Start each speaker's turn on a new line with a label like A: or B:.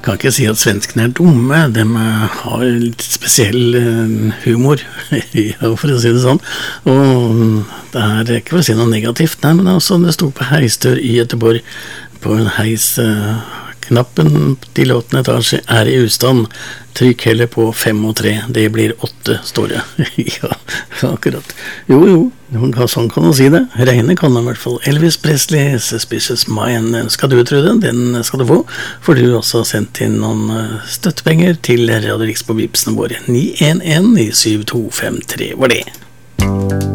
A: kan ikke si at svenskene dumme, de har litt spesiell humor, ja, for å si det sånn, og det ikke for å si noe negativt, nei, men også det stod på heisdør i Göteborg, på en heis, knappen til 8. etasje i ustand, trykk heller på 5 og 3, det blir 8, står det. Ja, akkurat. Jo, sånn kan man si det. Regne kan man I hvert fall. Elvis Presley, Suspicious Mind, skal du tro det? Den skal du få, for du også har sendt inn noen støttepenger til Radio Riks på Vipsene våre. 911-7253 var det.